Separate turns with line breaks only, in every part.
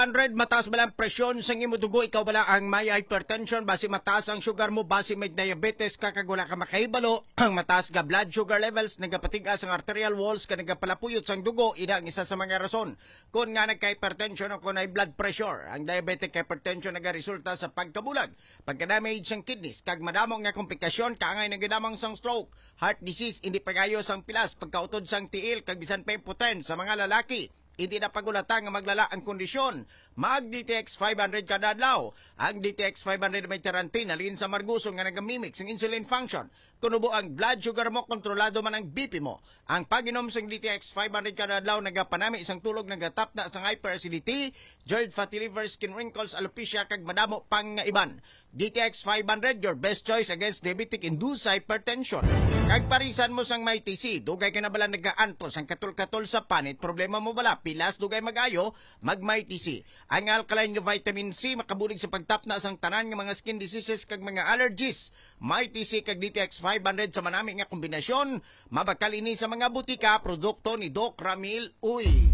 100 mataas ba lang presyon sa imo dugo, ikaw bala ang may hypertension, basi mataas ang sugar mo, basi may diabetes ka kag wala ka makahibalo, ang mataas ga blood sugar levels, nagapatigas ang arterial walls ka nagapalapuyot sang dugo, ina ang isa sa mga rason kung nga nagka-hypertension o kung ay blood pressure. Ang diabetic hypertension nagaresulta sa pagkabulag, pagka-damage sang kidneys, kag madamong nga komplikasyon kaangay nagadamang sang stroke, heart disease, hindi pagayo sang pilas, pagkautod sang tiil, kag bisan pa impotent sa mga lalaki. Hindi na pagulatan nga maglala ang kondisyon. Mag-DTX 500 kada adlaw. Ang DTX 500 may tarantin, alin sa marguson nga nagamimik ng insulin function. Kunubo ang blood sugar mo, kontrolado man ang BP mo. Ang pag-inom sa DTX 500 kada adlaw, nagapanami isang tulog, nagatap na sa hyperacidity, GERD, fatty liver, skin wrinkles, alopecia, kag madamo pang nga iban. DTX 500, your best choice against diabetic-induced hypertension. Kag parisan mo sang may TC, dugay ka na bala nagaantos ang katol-katol sa panit, problema mo bala, pilas dugay magayo, mag-may TC. Ang alkaline nga vitamin C, makabulig sa pagtapna sang tanan nga mga skin diseases kag mga allergies. May TC kag DTX 500 sa manami nga kombinasyon, mabakal ini sa mga butika, produkto ni Doc Ramil Uy.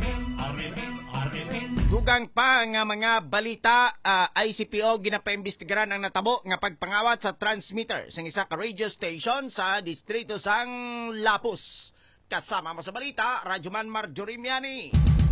Dugang pa nga mga balita, ICPO ginapaimbestigaran ang natabo nga pagpangawat sa transmitter sa isa ka radio station sa distrito sang Lapus. Kasama mo sa balita, Radyoman Marjorie Miani.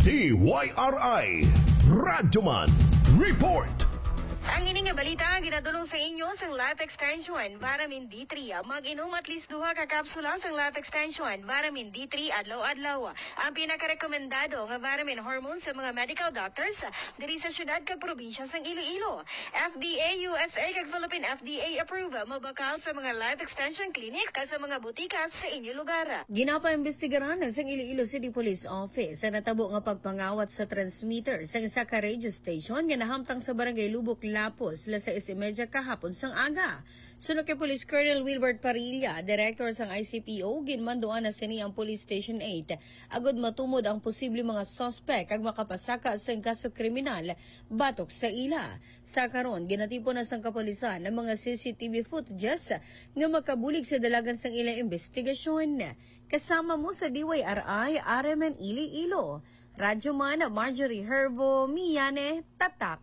TYRI Radyoman Report.
Ang ini nga balita ginadulong sa inyo sang Life Extension Vitamin D3. Mag-inom at least 2 ka kapsula sang Life Extension Vitamin D3 adlaw-adlaw. Ang pinakarekomendado nga vitamin hormone sa mga medical doctors diri sa syudad kag probinsya sang Iloilo. FDA USA kag Philippine FDA approve mabakal sa mga Life Extension Clinic kag sa mga butika sa inyo lugar.
Ginapaimbestigaran sang Iloilo City Police Office sa natabo nga pagpangawat sa transmitter sa isa ka radio station nga nahamtang sa barangay Lubok, Lapus, la 6:30 kahapon sang aga. Sunod kay Police Colonel Wilbert Parilla, Director sang ICPO, ginmanduan na sini ang Police Station 8. Agod matumod ang posible mga suspect kag makapasaka sa kaso kriminal batok sa ila. Sa karon, ginatipon na sang kapulisan ng mga CCTV footages nga makabulig sa dalagan sang ilang investigasyon. Kasama mo sa DYRI, RMN Iloilo. Radyoman Marjorie Herbo, Miane, Tatak,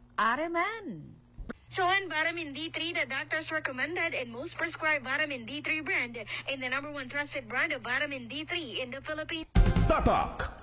RMN.
Joan Vitamin D3, the doctors recommended and most prescribed Vitamin D3 brand and the #1 trusted brand of Vitamin D3 in the Philippines.
Tatak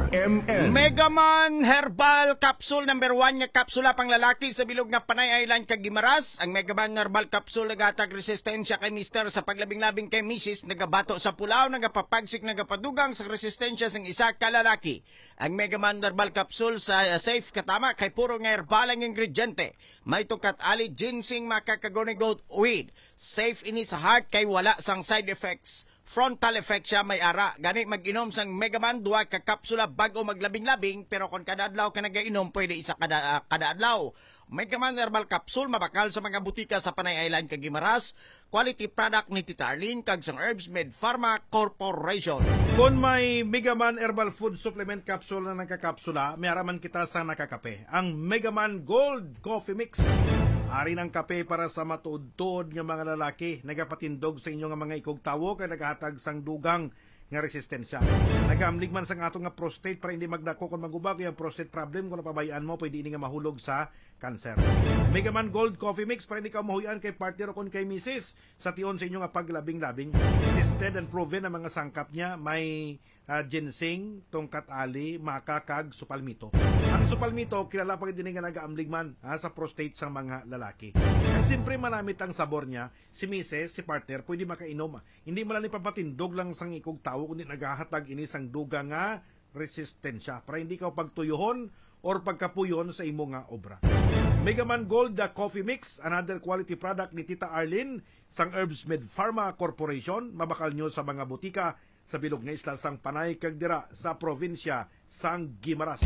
RMN.
Megaman Herbal Capsule number 1 nga kapsula pang lalaki sa bilog nga Panay Island kag Gimaras. Ang Megaman Herbal Capsule nagatag resistensya kay Mister sa paglabing-labing kay Mrs. nagabato sa pulaw, nagapapagsik, nagapadugang sa resistensya sang isa ka lalaki. Ang Megaman Herbal Capsule sa safe katama kay puro nga herbal ang ingrediente. May tukat ali ginseng, makakagone goat weed. Safe ini sa heart kay wala sang side effects. Frontal effect siya may ara. Gani mag-inom sang Megaman 2 ka kapsula bago maglabing-labing, pero kung kada adlaw ka nagainom pwede isa kada adlaw. Megaman Herbal Capsule mabakal sa mga butika sa Panay Island kag Gimaras. Quality product ni Tita Arlene kag sang Herbs Med Pharma Corporation.
Kung may Megaman Herbal Food Supplement Capsule na nagkakapsula, may araman kita sa nakakape. Ang Megaman Gold Coffee Mix. Ari ng kape para sa matuod-tuod nga mga lalaki, nagapatindog sa inyo nga mga ikog-tawo kay naghatag sang dugang nga resistensya. Nagaamlig man sa atong nga prostate para hindi magdako kung magubag yung prostate problem, kung napabayaan mo pwede ini nga mahulog sa cancer. Megaman Gold Coffee Mix para hindi ka mahuyan kay partner o kung kay misis sa tion sa inyo nga paglabing-labing. Tested and proven ang mga sangkap niya, may ginseng, tongkat ali, maka, kag supalmito. Ang supalmito kilala pa din nga nagaamlig man sa prostate sa mga lalaki. Ang simpre manamit ang sabor niya, si misis, si partner pwede makainom. Hindi mo lang ipapatindog lang sang ikog tao kundi nagahatag ini sang duga nga resistensya para hindi ka pagtuyuhon or pagkapuyon sa imo nga obra. Megaman Gold Coffee Mix, another quality product ni Tita Arlene sang Herbs Med Pharma Corporation. Mabakal nyo sa mga butika sa bilog nga isla sang Panay kag dira sa probinsya sang Gimaras.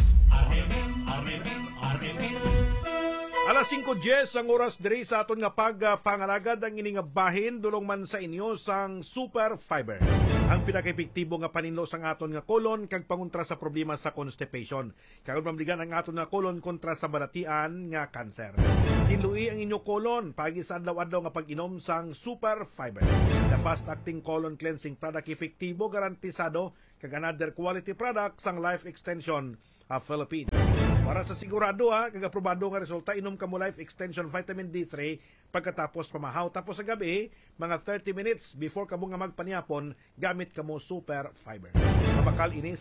Alas 5:10 ang oras diri sa aton nga pagpangalagad ang ining bahin dulong man sa inyo sang Super Fiber. Ang pinaka-epektibo nga paninlo sang aton nga kolon kag pangontra sa problema sa constipation. Kag mamligan ang aton nga kolon kontra sa balatian nga cancer. Tinlui ang inyo kolon pagi sa adlaw-adlaw nga pag-inom sang Super Fiber. The fast-acting colon cleansing product, epektibo, garantisado kag another quality product sang Life Extension Philippines. Para sa sigurado kag aprobado nga resulta, inom ka mo Life Extension Vitamin D3 pagkatapos pamahaw. Tapos sa gabi, mga 30 minutes before ka mo nga magpaniapon, gamit ka mo Super Fiber. Mabakal ini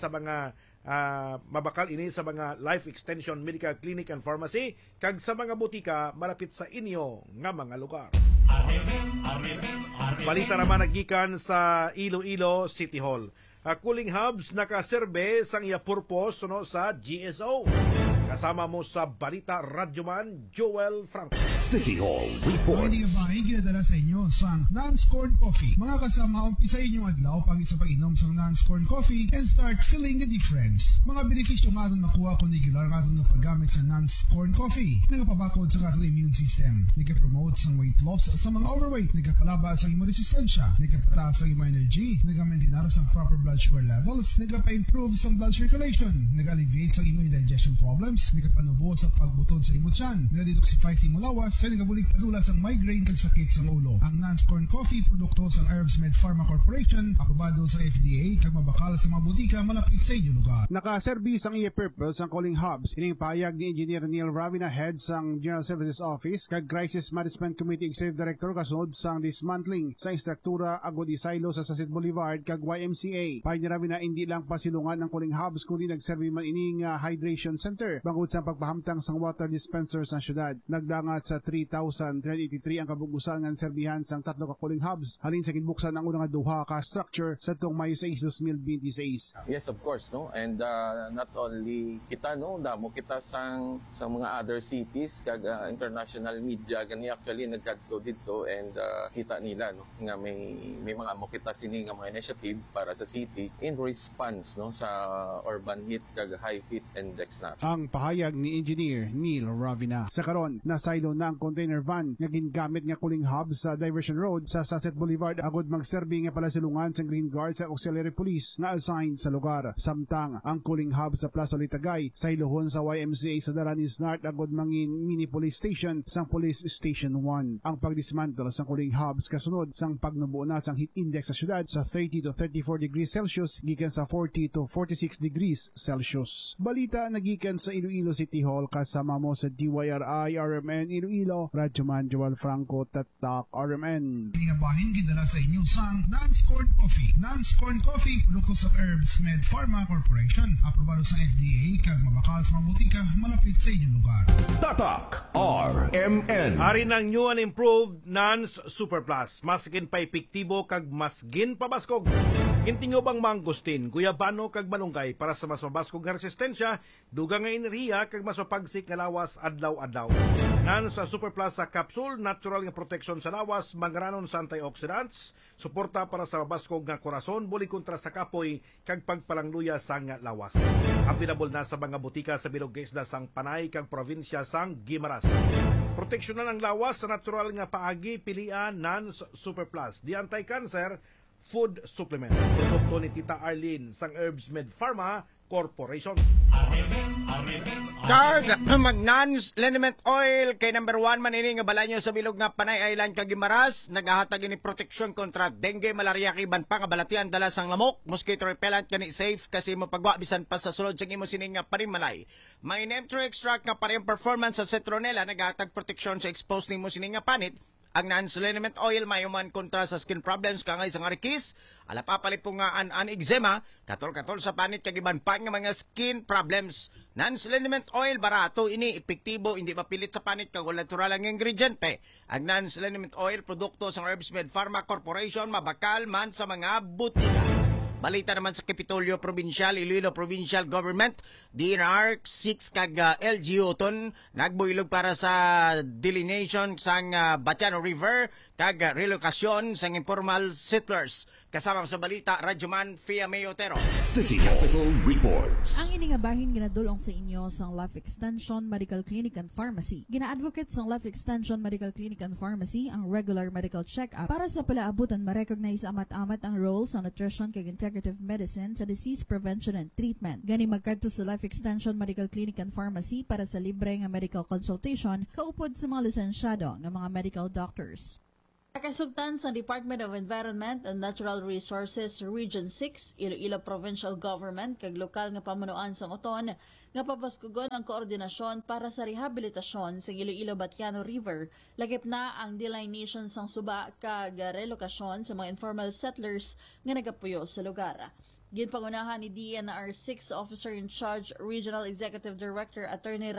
sa mga Life Extension Medical Clinic and Pharmacy kag sa mga butika malapit sa inyo nga mga lugar. Balita naman nagikan sa Iloilo City Hall. Cooling hubs nakaserbe sang iya purpose sa GSO. Kasama mo sa Balita Radyoman, Joel Franco.
City Hall
Hindi
reports.
ba ginadala sa inyo sang non-scorn coffee? Mga kasama, umpisa inyong adlaw pag isa pag-inom sang non-scorn coffee and start feeling the difference. Mga benepisyo nga itong nakuha kung regular nga itong paggamit sa non-scorn coffee. Nagapabakod sa katong immune system. Nagapromote sang weight loss sa mga overweight. Nagapalaba sa imong resistensya. Nagapataas sa imong energy. Nagamaintinar sa proper blood sugar levels. Nagapa-improve sa blood circulation. Nag-alleviate sa imong indigestion problems. Nagapanubo sa pagbutod sa imong tiyan. Nag-detoxify sa imong lawas. Sa nagabulig padula sa migraine kag sakit sa ulo. Ang non-scorn coffee produkto sa Herbs Med Pharma Corporation, aprobado sa FDA kag mabakal sa mga butika malapit sa inyong lugar.
Nakaservis ang iya purpose ang calling hubs. Ining payag ni Engineer Neil Ravina, head sang General Services Office kag Crisis Management Committee Executive Director kasunod sang dismantling sa instruktura agod isaylo sa Sasit Boulevard kag YMCA. Payag ni Ravina hindi lang pasilungan ang calling hubs kundi nagserbi man ining hydration center bangod sa pagpahamtang sang water dispenser sa syudad. Nagdangat sa 3,383 ang kabugusan ng serbihan sang tatlo ka cooling hubs. Halin sa kinbuksan ang unang duha ka structure sa tong Mayo 6, 2026.
Yes, of course, no? And not only kita, no, damo kita sa mga other cities kag international media gani actually nagkadto dito and kita nila, no, nga may mga mo kita sini nga mga initiative para sa city in response, no, sa urban heat kag high heat index na.
Ang pahayag ni Engineer Neil Ravina. Sa karon, nasaylo na ang container van nga gingamit nga cooling hub sa Diversion Road sa Sunset Boulevard agod magserbi nga palasilungan sa Green Guards sa Auxiliary Police nga assigned sa lugar. Samtang ang cooling hub sa Plaza Litagay saylohon sa YMCA sa Daranis North agod mangin mini police station sang Police Station 1. Ang pagdismantle sang cooling hubs kasunod sang pagnubo na sang heat index sa syudad sa 30 to 34 degrees Celsius gikan sa 40 to 46 degrees Celsius. Balita nagikan sa Iloilo City Hall kasama mo sa DYRI RMN Iloilo, Radyoman Joel Franco, Tatak RMN.
Hindi nga bahin gidala sa inyo sang non-scorn coffee. Non-scorn coffee, produkto sa Herbs Med Pharma Corporation. Aprobado sa FDA kag mabakal sa mga butika malapit sa inyong lugar.
Tatak RMN.
Ari ng new and improved Nans Super Plus. Maskin pa epektibo kag masgin pabaskog. Gintingo bang mangustin, guyabano kag malunggay para sa mas mabaskog nga resistensya, dugang nga enerhiya kag mas mapagsik nga lawas adlaw-adlaw. Nans Super Plus sa capsule, natural nga protection sa lawas, mangranon sa antioxidants, suporta para sa mabaskog nga korason, buli kontra sa kapoy kag pagpalangluya sa nga lawas. Available na sa mga butika sa bilog isda sang Panay kag probinsya sang Guimaras. Proteksyon na ng lawas sa natural nga paagi, pilian Nans Super Plus. Di anti-cancer food supplement. Produkto ni Tita Arlene sang Herbs Med Pharma Corporation.
Kag Magnans Liniment Oil kay number 1 man ini nga balanyo sa bilog nga Panay Island kag Guimaras, nagahatag ini proteksyon kontra dengue, malaria kay ban pa nga balatian dala sang lamok, mosquito repellent kani safe kasi mo pagwa bisan pa sa sulod sa imo sining nga panimalay. May Nemtro extract nga parehong performance sa citronella, nagahatag proteksyon sa exposed nimo sining nga panit. Ang Nans Liniment Oil mayuman kontra sa skin problems kangay sa arikis, alapapalit po nga an eczema, katol-katol sa panit kag iban pa nga mga skin problems. Nans Liniment Oil barato ini, epektibo, hindi mapilit sa panit kag wala natural ang ingrediente. Ang Nans Liniment Oil produkto sa Herbs Med Pharma Corporation, mabakal man sa mga butika. Balita naman sa Kapitolyo Provincial, Iloilo Provincial Government, DNR 6 kag LGU ton nagbuilog para sa delineation sang Batiano River kag relokasyon sang informal settlers. Kasama sa balita, Radyoman Fia May Otero.
City Capital Reports.
Ang ini nga bahin ginadulong sa inyo sang Life Extension Medical Clinic and Pharmacy. Gina-advocate sang Life Extension Medical Clinic and Pharmacy ang regular medical check-up para sa palaabutan ma-recognize amat-amat ang role sa nutrition kag integrative medicine sa disease prevention and treatment. Gani magkadto sa Life Extension Medical Clinic and Pharmacy para sa libre nga medical consultation kaupod sa mga lisensyado nga mga medical doctors. Nakasugtan sa Department of Environment and Natural Resources Region 6, Iloilo Provincial Government kag lokal nga pamunuan sa Uton, nga papaskugon ang koordinasyon para sa rehabilitasyon sa Iloilo-Batiano River, lagip na ang delineation sang suba kag relokasyon sa mga informal settlers nga nagapuyo sa lugar. Ginpangunahan ni DNR 6 Officer in Charge Regional Executive Director Attorney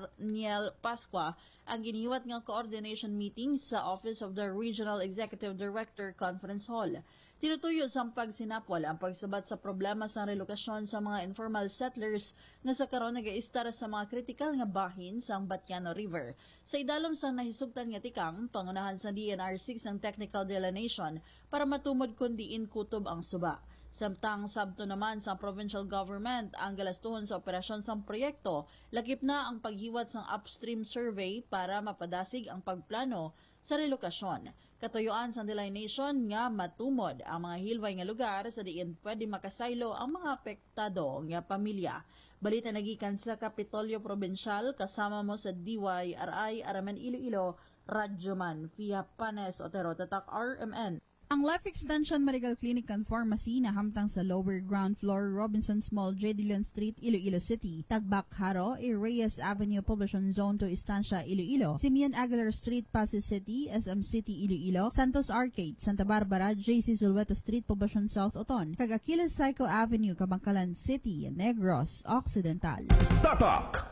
Ramel Pasqua ang giniwat nga coordination meeting sa Office of the Regional Executive Director Conference Hall. Tinutuyo sa pagsinapol ang pagsabat sa problema sa relokasyon sa mga informal settlers na sa karon nagaistar sa mga kritikal nga bahin sa Batiano River. Sa idalom sa nahisugtan nga tikang, pangunahan sa DNR 6 ang technical delineation para matumod kung diin kutob ang suba. Samtang sabto naman sa provincial government ang galastuhon sa operasyon sa proyekto, lagip na ang paghiwat sa upstream survey para mapadasig ang pagplano sa relokasyon. Katuyuan sa delineation nga matumod ang mga hilway nga lugar sa diin pwede makasaylo ang mga apektado nga pamilya. Balita nagikan sa Kapitolyo Provincial kasama mo sa DYRI Aramen Iloilo, Radyoman, Fia Panes Otero, Tatak RMN. Ang Life Extension Medical Clinic and Pharmacy na hamtang sa lower ground floor Robinsons Mall, J. Dillon Street, Iloilo City. Tagbak Haro, Reyes Avenue, Poblacion Zone to Estancia, Iloilo. Simeon Aguilar Street, Pasig City, SM City, Iloilo. Santos Arcade, Santa Barbara, JC Zulweto Street, Poblacion South, Oton. Kag Aquiles Psycho Avenue, Kabangkalan City, Negros Occidental.
Tatak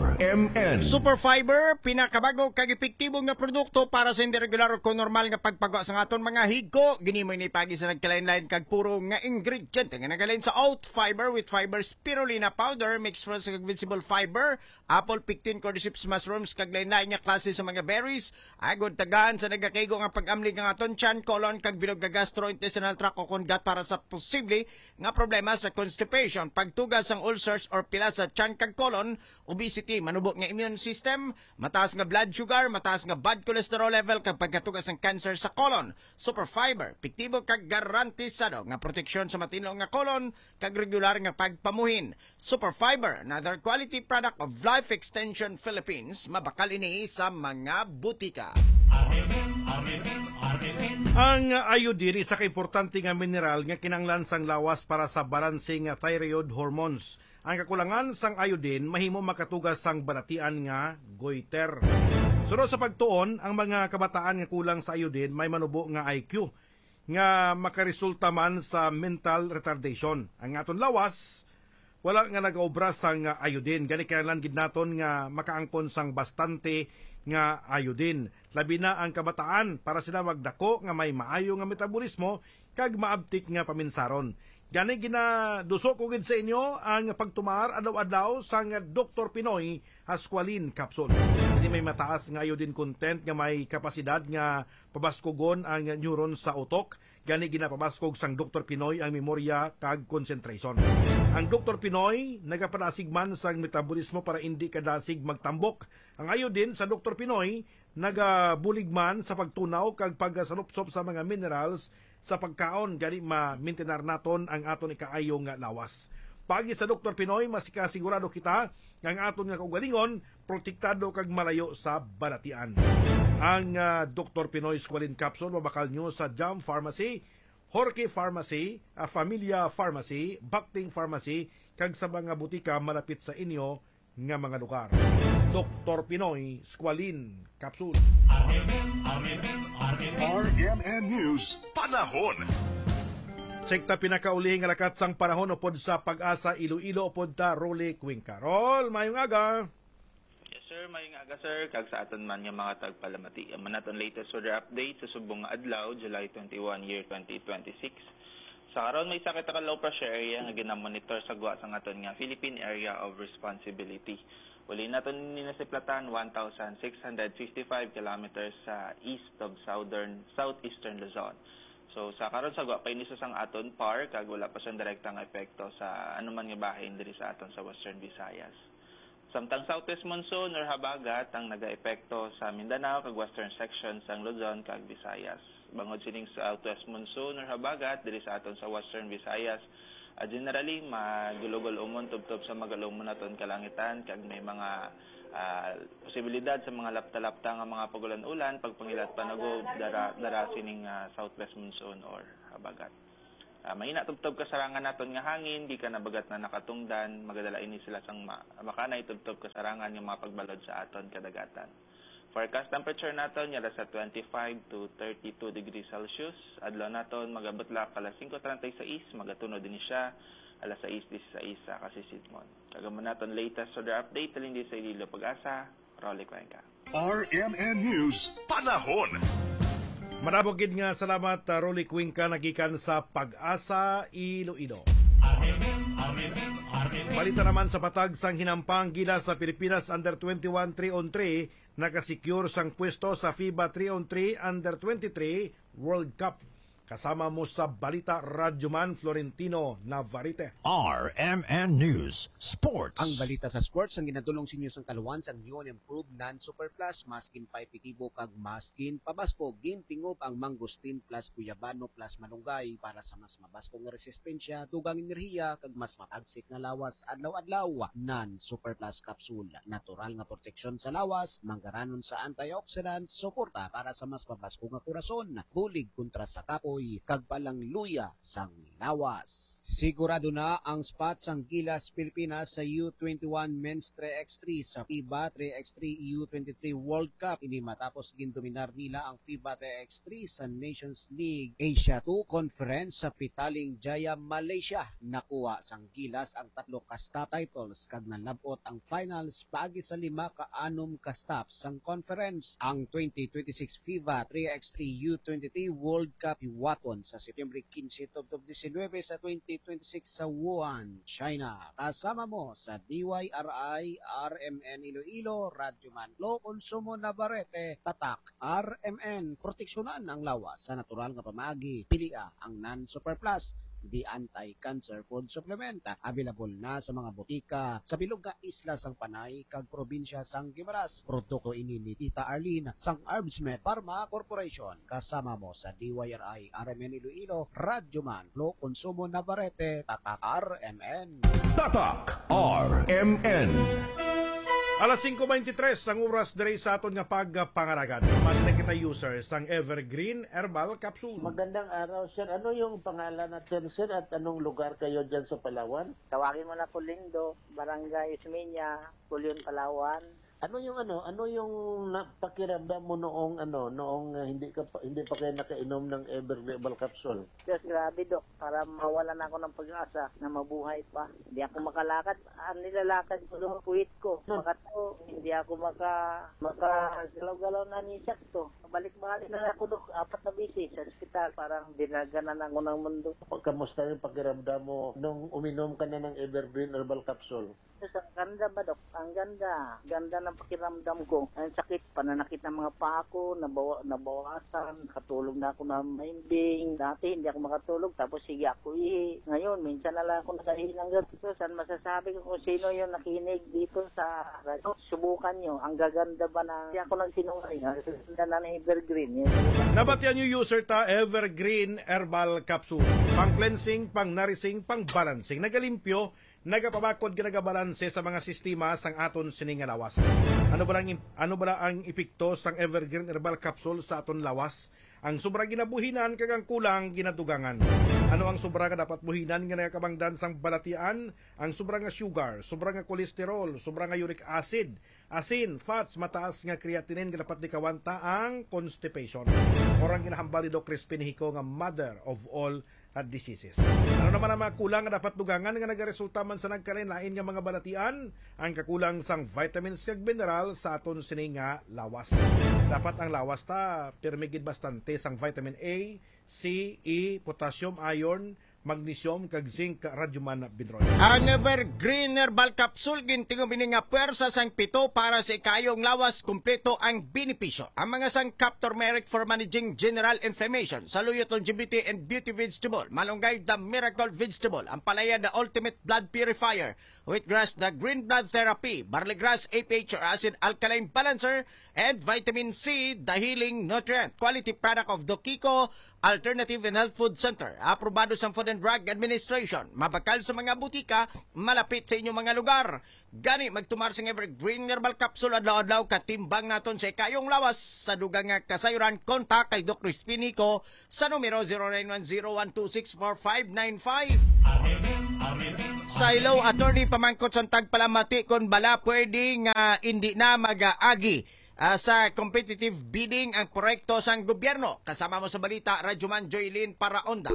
RMN.
Superfiber, pinakabago kag epektibo nga produkto para sa hindi regular o normal nga pagpagawa sa aton mga higko. Ginimoy ni pagi sa nagkalain-lain kag puro nga ingredient nga nagalin sa oat fiber with fiber spirulina powder mixed from sa visible fiber, apple pectin, cordyceps mushrooms kag lain-lain nga klase sa mga berries. Agod tagaan sa nagakaigo nga pag-amli nga aton tiyan, colon kag bilog nga gastrointestinal tract o kungat para sa posible nga problema sa constipation, pagtugas sang ulcers or pila sa tiyan kag colon, obesity, manubok nga immune system, mataas nga blood sugar, mataas nga bad cholesterol level kag pagkatugas ng cancer sa colon. Superfiber, epektibo kag garantisado nga proteksyon sa matino nga colon kag regular nga pagpamuhin. Superfiber, another quality product of Life Extension Philippines, mabakal ini sa mga butika.
Ang iodine isa ka importante nga mineral nga kinanglan sang lawas para sa balanse nga thyroid hormones. Ang kakulangan sang iodine mahimo makatugas sang balatian nga goiter. Sunod sa pagtuon, ang mga kabataan nga kulang sa iodine may manubo nga IQ nga makaresulta man sa mental retardation. Ang aton lawas wala nga nagaobra sang iodine, gani kinahanglan gid naton nga makaangkon sang bastante nga iodine. Labi na ang kabataan para sila magdako nga may maayo nga metabolismo kag maabtik nga paminsaron. Gani ginaduso ko gid sa inyo ang pagtumar adlaw-adlaw sang Dr. Pinoy Asqualin Capsule. Hindi may mataas nga iodine content nga may kapasidad nga pabaskugon ang neuron sa utok. Gani ginapabaskog sang Dr. Pinoy ang memorya kag concentration. Ang Dr. Pinoy nagapadasig man sang metabolismo para hindi kadasig magtambok. Ang iodine sa Dr. Pinoy nagabulig man sa pagtunaw kag pagsalupsop sa mga minerals sa pagkaon, gani ma-maintenar naton ang aton ikaayo nga lawas. Pagi sa Dr. Pinoy, masikasigurado kita nga ang aton nga kaugalingon protektado kag malayo sa balatian. Ang Dr. Pinoy Squalin Capsule mabakal nyo sa Jam Pharmacy, Jorge Pharmacy, Familia Pharmacy, Bakting Pharmacy kag sa mga butika malapit sa inyo nga mga lugar. Dr. Pinoy Squalin Capsule.
RMN News Panahon.
Sekta pinakauli nga lakat sang panahon upod sa Pag-asa Iloilo upod ta Role Cuenca. Rol, mayong aga.
Yes sir, mayong aga sir. Kag sa aton man nga mga tagpalamati. Ang naton latest weather update sa subong nga adlaw, July 21, year 2026. Sa karon may sakit ka low pressure area nga ginamonitor sa guwa sa aton nga Philippine Area of Responsibility. Uli naton ninasiplatan 1,665 kilometers sa east of southeastern Luzon. So sa karon sa guwa pa ini sang aton par kag wala pa siyang direktang epekto sa anuman nga bahin diri sa aton sa Western Visayas. Samtang southwest monsoon or habagat ang nagaepekto sa Mindanao kag western section sang Luzon kag Visayas. Bangod sining southwest monsoon or habagat diri sa aton sa Western Visayas, generally magulugol umon tubtob sa magalumon naton kalangitan kag may mga posibilidad sa mga lapta-lapta nga mga pagulan-ulan pagpangilat panagob dara sining southwest monsoon or habagat. Mahina tubtob kasarangan naton nga hangin, di ka nabagat na nakatungdan, magadala ini sila sang makanay tubtob kasarangan yung mga pagbalod sa aton kadagatan. Forecast temperature naton yara sa 25 to 32 degrees Celsius. Adlaw naton magabot la alas 5:36, magatunod din siya alas 6:16 sa Kasisidmon. Kagaman naton latest weather update talin di sa Ililo Pag-asa, Rolly Cuenca.
RMN News Panahon.
Manabogid nga salamat Rolly Cuenca nagikan sa Pag-asa Iloilo. Balita naman sa patag sang hinampang gila sa Pilipinas Under 21 3-on-3 nakasecure sang pwesto sa FIBA 3-on-3 Under 23 World Cup. Kasama mo sa balita Radyoman Florentino Navarrete.
RMN News Sports.
Ang balita sa sports ang ginadulong sinyo sang kaluwan sang new and improved non-super plus maskin pa epektibo kag maskin pabasko gintingob ang mangustin plus guyabano plus malunggay para sa mas mabasko nga resistensya dugang enerhiya kag mas matagsik nga lawas adlaw-adlaw. Non-super plus capsule natural nga proteksyon sa lawas manggaranon sa antioxidants suporta para sa mas mabasko nga kurason bulig kontra sa kapoy kag palang luya sang lawas. Sigurado na ang spot sang Gilas Pilipinas sa U21 Men's 3x3 sa FIBA 3x3 U23 World Cup ini matapos gindominar nila ang FIBA 3x3 sa Nations League Asia 2 Conference sa Pitaling Jaya, Malaysia. Nakuha sang Gilas ang 3 ka-stop titles kag nalabot ang finals paagi sa 5 ka-6 ka-stop sang conference. Ang 2026 FIBA 3x3 U23 World Cup waton sa Setyembre 15 to 19 sa 2026 sa Wuhan, China. Kasama mo sa DYRI, RMN Iloilo, Radyoman Lo, Consumo Navarrete, Tatak, RMN, proteksyonan ang lawas sa natural nga pamagi. Pilia ang non-super plus di anti-cancer food supplement. Available na sa mga botika sa bilog nga isla sang Panay kag probinsya sang Guimaras. Produkto ini ni Tita Arlene sang Herbsmed Pharma Corporation. Kasama mo sa DYRI, RMN Iloilo, Radyoman Lo, Consumo Navarrete, Tatak RMN.
Tatak RMN.
Alas 5:23 ang oras diri sa aton nga pagpangaragan. Madala kita user sang Evergreen Herbal Capsule.
Magandang araw, sir. Ano yung pangalan natin, sir, at anong lugar kayo dyan sa Palawan?
Tawagin mo na Pulindo, Barangay Ismeña, Pulion, Palawan.
Ano yung napakiramdam mo noong hindi pa kayo nakainom ng Evergreen Herbal Capsule?
Diyos, grabe, Dok. Para mawalan ako ng pag-asa na mabuhay pa. Hindi ako makalakad. Ang nilalakad ko ng puwit ko. Makato, hindi ako makagalaw-galaw na ni sakto. Balik-balik na ako, Dok. 4 na bisi sa ospital. Parang dinaganan ako ng mundo.
Kamusta yung pakiramdam mo nung uminom ka na ng Evergreen Herbal Capsule?
Diyos, ang ganda ba, Dok? Ang ganda. Ganda ng pakiramdam ko. Ang sakit, pananakit ng mga paa ko, nabawasan, katulog na ako na maimbing. Dati hindi ako makatulog, tapos sige ako ihi. Ngayon, minsan na lang ako nakahilang ganito. Saan masasabi ko kung sino yung nakinig dito sa radyo? Subukan nyo. Ang gaganda ba na hindi ako nagsinungaling. Ang ganda na ng Evergreen.
Nabatyan yung user ta Evergreen Herbal Capsule. Pang cleansing, pang nourishing, pang balancing. Nagalimpyo, nagapabakod ginagabalanse sa mga sistema sang aton sining lawas. Ano ba ang epekto sang Evergreen Herbal Capsule sa aton lawas? Ang sobra ginabuhinan kag ang kulang ginadugangan. Ano ang sobra nga dapat buhinan nga nagakabangdan sang balatian? Ang sobra nga sugar, sobra nga kolesterol, sobra nga uric acid, asin, fats, mataas nga creatinine nga dapat dikawanta ang constipation. Orang ginahambal ni Doc Crispin Hico nga mother of all diseases. Ano naman ang mga kulang nga dapat dugangan nga nagaresulta man sa nagkarinlain nga mga balatian? Ang kakulang sang vitamins kag mineral sa aton sining nga lawas. Dapat ang lawas ta permigid bastante sang vitamin A, C, E, potassium, iron, magnesium kag zinc radyoman binroy.
Ang Evergreen Herbal Capsule gintingo bini nga pwersa sang pito para sa ikayong lawas kumpleto ang benepisyo. Ang mga sang turmeric for managing general inflammation, saluyot longevity and beauty vegetable, malunggay the miracle vegetable, ang palaya the ultimate blood purifier, wheatgrass the green blood therapy, barley grass APH or acid alkaline balancer, and vitamin C the healing nutrient. Quality product of Dokiko Alternative and Health Food Center. Aprobado sa Food and Drug Administration. Mabakal sa mga butika, malapit sa inyong mga lugar. Gani magtumar sa Evergreen Herbal Capsule adlaw-adlaw katimbang naton sa ikayong lawas sa dugang nga kasayuran. Kontak kay Dr. Spinico sa numero 0910-126-4595. Sa ilaw, attorney pamangkot sa tagpalamati kung bala pwedeng hindi na mag-aagi sa competitive bidding ang proyekto sa gobyerno. Kasama mo sa balita, Radyoman Joylin Paraonda.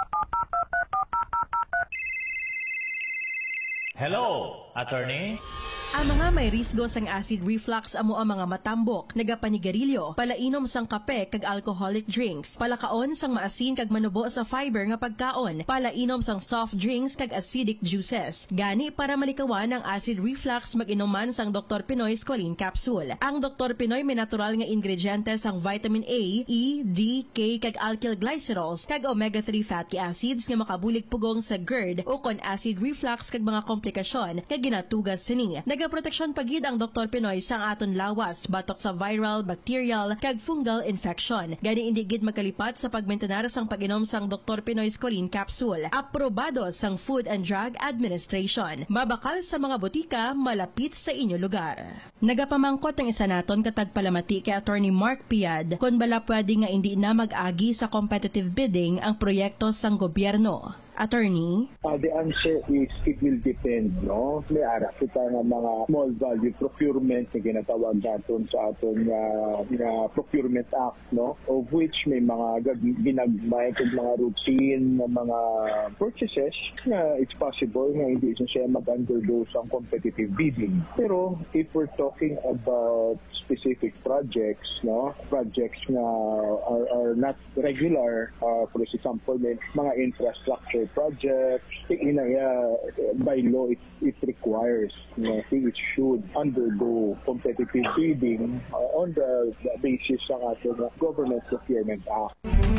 Hello, attorney.
Ang mga may risgo sang acid reflux amo ang mga matambok, nagapanigarilyo, palainom sang kape kag alcoholic drinks, palakaon sang maasin kag manubo sa fiber nga pagkaon, palainom sang soft drinks kag acidic juices. Gani para malikawan ang acid reflux mag-inuman sang Dr. Pinoy Squalene Capsule. Ang Dr. Pinoy may natural nga ingrediente sang vitamin A, E, D, K kag alkyl glycerols kag omega-3 fatty acids nga makabulig pugong sa GERD o kon acid reflux kag mga komplikasyon kag ginatugas sini. Nagaproteksyon pagid ang Dr. Pinoy sang aton lawas batok sa viral, bacterial kag fungal infection. Gani indi gid magkalipat sa pagmentenar sang pag-inom sang Dr. Pinoy Squalene Capsule. Aprobado sang Food and Drug Administration. Mabakal sa mga butika malapit sa inyo lugar. Nagapamangkot ang isa naton katagpalamati kay Attorney Mark Piad kung bala pwede nga hindi na mag-agi sa competitive bidding ang proyekto sang gobyerno. Attorney?
The answer is it will depend, no? May ara kita nga mga small value procurement na ginatawag natin sa aton nga Procurement Act, no? Of which may mga ginagmay kung mga routine na mga purchases na it's possible na hindi siya mag-undergo sa competitive bidding. Pero if we're talking about specific projects, no? Projects na are not regular, for example, may mga infrastructure projects, by law it requires, it should undergo competitive bidding on the basis ng ating Government Procurement Act.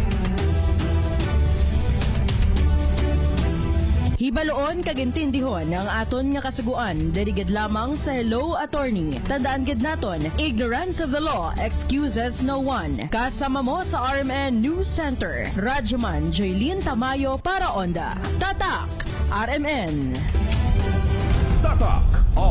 Hibaloon kagintindihon ang aton nga kasuguan dirigid lamang sa Hello Attorney. Tandaan gid naton, ignorance of the law excuses no one. Kasama mo sa RMN News Center, Radyoman Joylin Tamayo Paraonda. Tatak RMN.
Tatak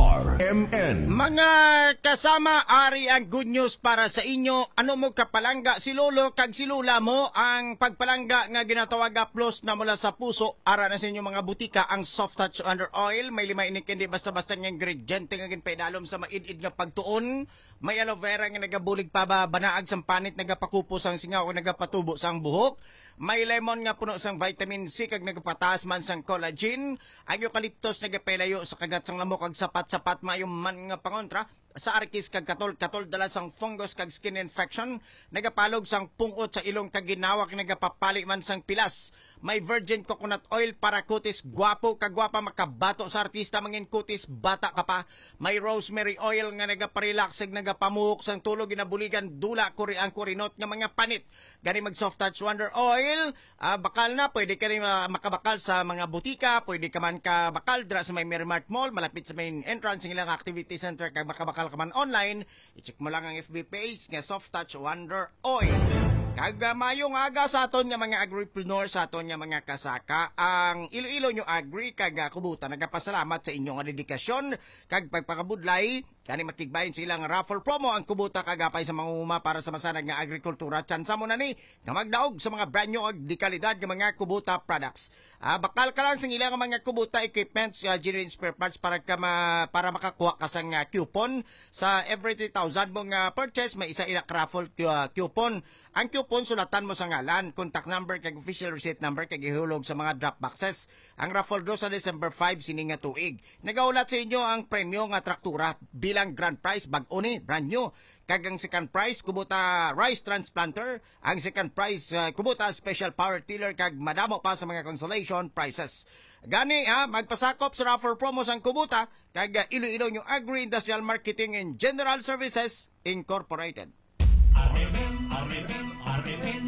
RMN.
Mga kasama, ari ang good news para sa inyo. Ano mo kapalangga si lolo kag si lula mo ang pagpalangga nga ginatawag plus na mula sa puso. Ara na sa inyo mga butika ang Soft Touch Under Oil. May 5 inik hindi basta-basta nga ingrediente nga ginpaidalom sa maid-id nga pagtuon. May aloe vera nga nagabulig pa ba banaag sang panit nagapakupos ang singaw o nagapatubo sang buhok. May lemon nga puno sang vitamin C kag nagapataas man sang collagen. Ang eucalyptus nagapelayo sa kagat sang lamok kag sapat-sapat mayo man nga pangontra. Sa arkis kag katol dala sang fungus kag skin infection. Nagapalog sang pungot sa ilong kag ginawak nagapapali man sang pilas. May virgin coconut oil para kutis gwapo kag gwapa makabato sa artista mangin kutis bata ka pa. May rosemary oil nga nagaparelax kag nagapamuhok sang tulog ginabuligan dula kuri ang kurinot nga mga panit. Gani mag Soft Touch Wonder Oil, bakal na pwede ka rin makabakal sa mga butika, pwede ka man kabakal dira sa may Merrimart Mall malapit sa main entrance ng ilang activity center kag makabakal ka man online. I-check mo lang ang FB page nga Soft Touch Wonder Oil. Kag mayong aga sa aton nga mga agripreneur, sa aton nga mga kasaka, ang Iloilo nyo agri kag kubuta nagapasalamat sa inyong dedikasyon kag pagpakabudlay. Kani makigbayin silang raffle promo ang kubuta kagapay sa mangunguma para sa masanag nga agrikultura. Tsansa mo na ni nga magdaog sa mga brand new ag di kalidad nga mga kubuta products. Bakal ka lang sa ilang mga kubuta equipments, genuine spare parts para makakuha ka sang coupon. Sa every 3,000 mong purchase may isa ilang raffle coupon. Ang coupon sulatan mo sa ngalan, contact number kag official receipt number kag ihulog sa mga drop boxes. Ang raffle draw sa December 5 sining nga tuig. Nagaulat sa inyo ang premyo nga traktura bilang grand prize bag-o ni brand new. Kag ang second prize kubuta rice transplanter, ang second prize kubuta special power tiller kag madamo pa sa mga consolation prizes. Gani magpasakop sa raffle promos ang kubuta kag Iloilo yung Agri Industrial Marketing and General Services Incorporated.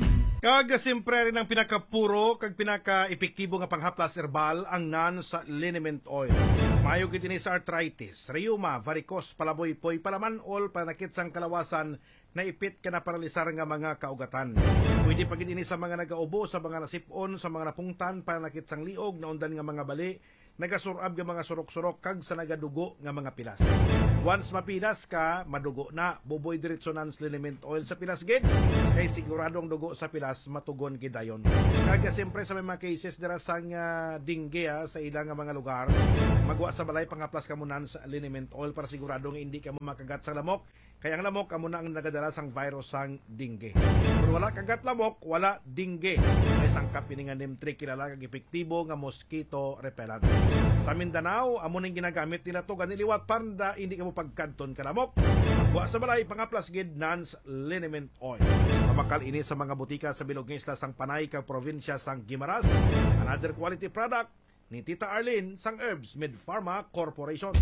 Kag simpre rin ang pinakapuro kag pinaka-epektibo nga panghaplas herbal ang non-liniment oil. Mayo gid ini sa arthritis, rheuma, varicose, palaboy-poy, palamanol, panakit sang kalawasan, naipit ka na paralisar nga mga kaugatan. Pwede pa gid ini sa mga nagaubo, sa mga nasipon, sa mga napungtan, panakit sang liog, naundan nga mga bali, nagasurab nga mga surok-surok kag sa nagadugo nga mga pilas. Once mapilas ka, madugo na, buboy diretso non-liniment oil sa pilas gid. Kay siguradong dugo sa pilas matugon gid dayon. Kag siyempre sa may mga cases dira sang dengue sa ilang nga mga lugar, magwa sa balay pangaplas ka mo non-liniment oil para sigurado nga hindi ka mo makagat sa lamok. Kaya ang lamok amo na ang nagadala sang virus sang dengue. Kung wala kagat lamok, wala dengue. May sangkap ini nga NEM3 kilala kag epektibo nga mosquito repellent. Sa Mindanao, amo ning ginagamit nila to ganiliwat panda hindi ka mo pagkadton ka lamok. Magwa sa balay pangaplas gid non-liniment oil. Mamakal ini sa mga butika sa bilog nga isla sang Panay kag probinsya sang Guimaras. Another quality product ni Tita Arlene sang Herbs Mid Pharma Corporation.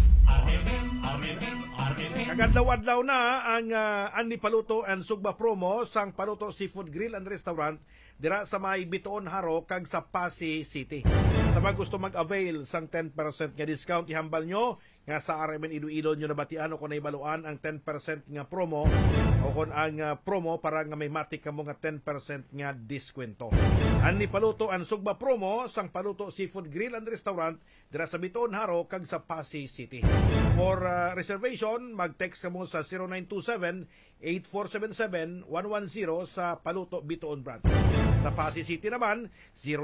Kagadlaw-adlaw na ang Anli Paluto and Sugba promo sang Paluto Seafood Grill and Restaurant dira sa may Bitoon Haro kag sa Pasay City. Sa mga gusto mag-avail sang 10% nga discount, ihambal nyo nga sa RMN Iloilo nyo nabatian o kung naibaluan ang 10% nga promo o kung ang promo para nga may matik ka mo nga 10% nga diskwento. Anli Paluto ang Sugba promo sang Paluto Seafood Grill and Restaurant dira sa Bitoon Haro kag sa Pasay City. For reservation, mag-text ka mo sa 0927-8477-110 sa Paluto Bitoon Branch. Sa Pasay City naman,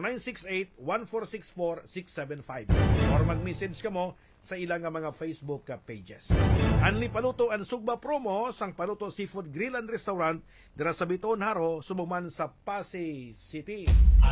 0968-1464-675. Or mag-message ka mo sa ilang mga Facebook pages. Anli Paluto ang Sugba promo sang Paluto Seafood Grill and Restaurant dira sa Bitoon Haro, sumuman sa Pasay City.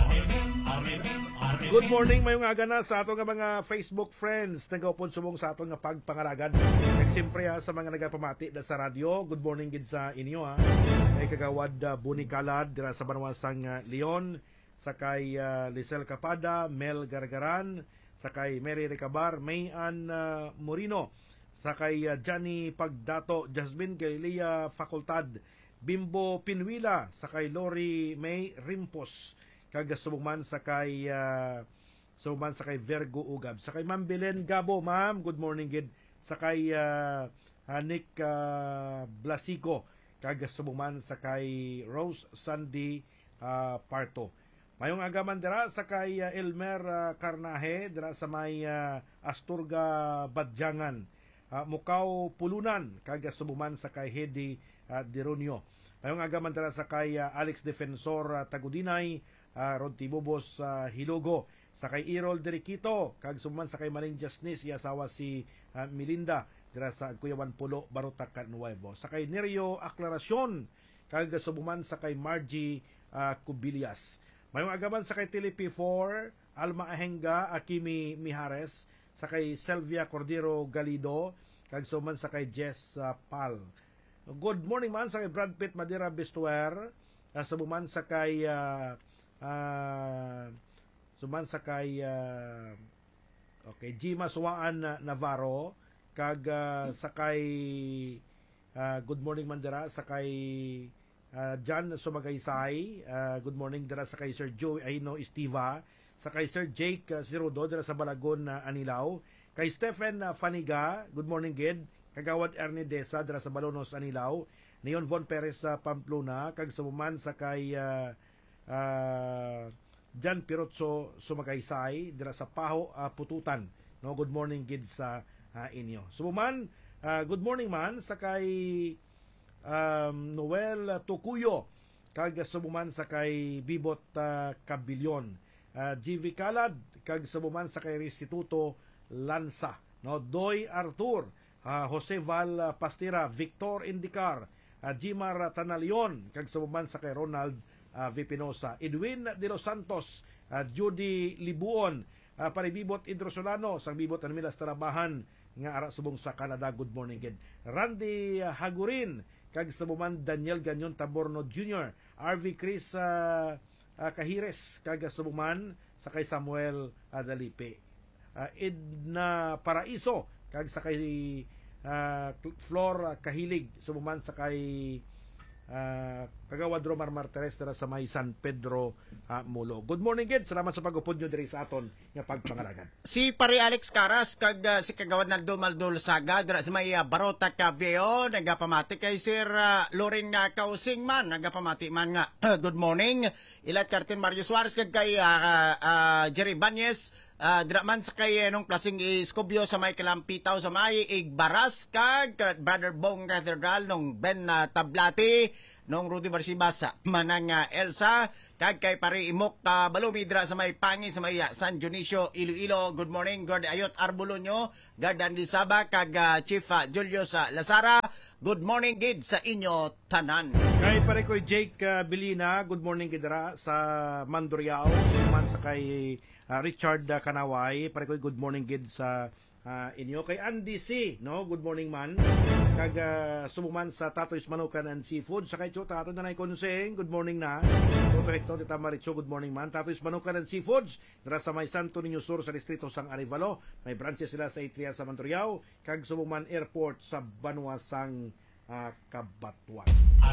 Good morning, mayong aga na sa ato nga mga Facebook friends nagaupon sumong sa ato nga pagpangalagan. Kag siyempre sa mga nagapamati da sa radyo, good morning gid sa inyo ha. Kay kagawad Bunikalad dira sa Banwasang Leon, sakay Lisel Capada, Mel Gargaran, sakay Mary Recabar, Mayan Morino, sakay Johnny Pagdato, Jasmine Galilea Facultad, Bimbo Pinwila, sakay Lori May Rimpos, kag subugman sakay Virgo Ugab, sakay Ma'am Belen Gabo, ma'am, good morning gid, sakay Nick Blasico, kag subugman sakay Rose Sandy Parto. Mayong agaman dira sa kay Elmer Carnahe dira sa may Asturga Badjangan, Mukaw Pulunan kag subuman sa kay Hedi Deronio. Mayong agaman dira sa kay Alex Defensor Tagudinay, Rod Tibobos Hilogo, sa kay Irol Deriquito kag subuman sa kay Maling Jasnis asawa si Melinda dira sa Kuyawan Pulo Barutacan Nuevo. Sa kay Nerio Aclaracion kag subuman sa kay Margie Cubillas. Mayong agaman sa kay Tilipi4, Alma Ahenga, Akimi Mijares, sa kay Selvia Cordero Galido, kag suman sa kay Jess Pal. Good morning man sa kay Brad Pitt Madera Bestuer, suman sa kay Jima Suwaan Navarro, kag sa kay good morning man dira sa kay John Sumagaysay, good morning dira sa kay Sir Joey Aino Estiva, sa kay Sir Jake Zirodo dira sa Balagon Anilaw, kay Stephen Faniga, good morning gid, kagawad Ernie Desa dira sa Balonos Anilaw, Neon Von Perez sa Pamplona, kag sumuman sa kay Jan Pirotso Sumagaysay dira sa Paho Pututan. No, good morning gid sa inyo. Sumuman, good morning man sa kay Noel Tukuyo kag subuman sa kay Bibot Cabilyon, GV Calad kag subuman sa kay Restituto Lanza, no, Doy Arthur, Jose Val Pastira, Victor Indicar, Jimar Tanalion kag subuman sa kay Ronald Vipinosa, Edwin De Los Santos, Judy Libuon, Paribibot Idrosolano sang Bibot ang Milas Tarabahan nga ara subong sa Canada, good morning gid. Randy Hagurin kag subuman Daniel Ganyon Taborno Jr., RV Chris Kahires kag subuman sa kay Samuel Dalipe, Edna Paraiso kag sa kay Flor Kahilig, subuman sa kay Kagawad Romar Martires dira sa may San Pedro, Mulo. Good morning, Gid. Salamat sa pag-upod nyo diri sa aton nga pagpangalagan.
Si Pari Alex Caras kag si kagawad na Dumaldol Saga dira sa may Barota Caveo nagapamati kay Sir Loren Kausing man nagapamati man nga good morning ilat Carten Mario Suarez kag kay Jerry Banyes dira man sa kay nung plasing Escobio sa may Kalampitaw sa may Igbaras kag Brother Bong Cathedral nung Ben Tablati nung Rudy Barsibas sa manang Elsa kag kay Pari Imok Balumi dira sa may Pangi sa may San Dionisio Iloilo. Good morning God Ayot Arbulonyo, God Andy Saba kag Chief Julius Lazara. Good morning gid sa inyo tanan.
Kay pare ko Jake Bilina, good morning gid dira sa Mandurriao, man sa kay Richard Kanaway, pare ko good morning gid sa inyo kay Andy C, no? Good morning man. Kag sumuman sa Tatoy's Manukan and Seafood sa kay Tato na nay Konseng, good morning na. Toto Hector Tita Maricho, good morning man. Tatoy's Manukan and Seafoods dira sa may Santo Niño Sur sa distrito sang Arevalo. May branches sila sa Itria sa Mandurriao kag sumuman airport sa Banuasang Kabatuan.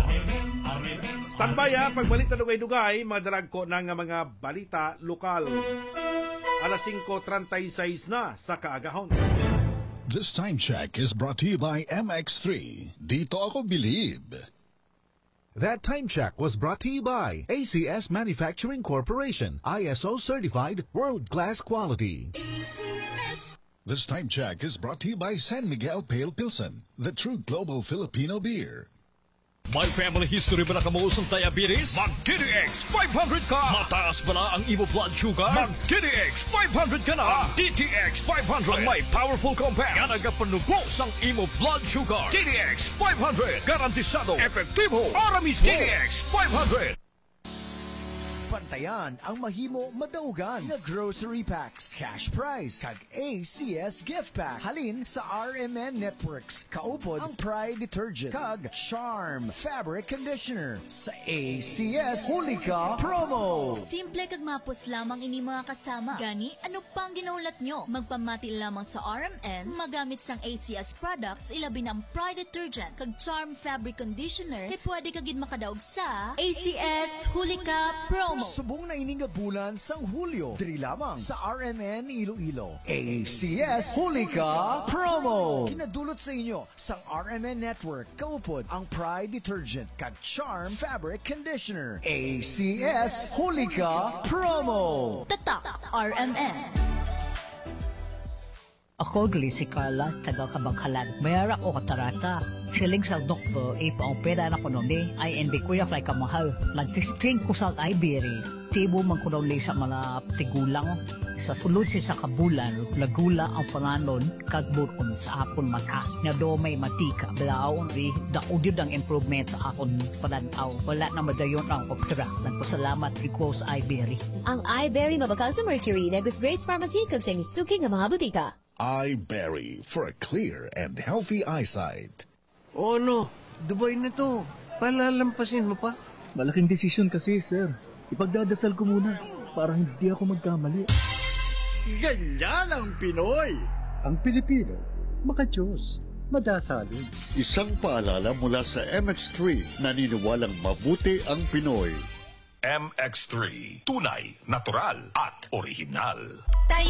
Standby pagbalik na dugay-dugay, madalag ko ng mga balita lokal. Alas 5:36 na sa kaagahon.
This time check is brought to you by MX3. Dito ako believe.
That time check was brought to you by ACS Manufacturing Corporation, ISO certified world-class quality.
ACS. This time check is brought to you by San Miguel Pale Pilsen, the true global Filipino beer.
May family history ba na kamuusong diabetes? Mag-DDX 500 ka! Mataas ba na ang imo blood sugar? Mag-DDX 500 ka na! DTX 500 ang may powerful compound nga nagapanubos ang imo blood sugar. DDX 500 garantisado, epektibo, para mismo. DDX 500.
Pantayan ang mahimo madaugan nga grocery packs, cash prize, kag ACS gift pack. Halin sa RMN Networks. Kaupod ang Pride Detergent, kag Charm Fabric Conditioner sa ACS Hulika Promo.
Simple kag mapos lamang ini mga kasama. Gani, ano pang ginaulat nyo? Magpamati lamang sa RMN, magamit sang ACS products, ilabi ng Pride Detergent, kag Charm Fabric Conditioner, kay pwede kagid makadaog sa ACS Hulika Promo.
Subong na ining bulan sang Hulyo, diri lamang sa RMN Iloilo. ACS Hulika Promo. Kinadulot sa inyo sang RMN Network. Kaupod ang Pride Detergent kag Charm Fabric Conditioner. ACS Hulika Promo.
Tatak RMN.
Ako gali si Carla, taga Kabangkalan. Mayara ko katarata. Siling sa doktor, ipaong pera na kunomi, ay hindi ko ya fly kamahal. Nagsisting ko sa Iberia. Tibo man ko daw sa mga tigulang. Sa sulod si sa kabulan, lagula ang pananon, kagburon sa akon mata. Nga do may matika, blaon ri, daudyod ang improvement sa akon pananaw. Wala na madayon ang opera. Nagpasalamat ko sa Iberia.
Ang Iberia mabakal sa Mercury, Negus Grace Pharmacy, kag sa suking ang mga butika.
iBerry for a clear and healthy eyesight.
Oh no, Dubai na to. Palalampasin mo pa.
Malaking desisyon kasi, sir. Ipagdadasal ko muna para hindi ako magkamali.
Ganyan ang Pinoy.
Ang Pilipino, makadiyos, madasalin.
Isang paalala mula sa MX3, naniniwalang mabuti ang Pinoy.
MX3, tunay, natural at original.
Tayo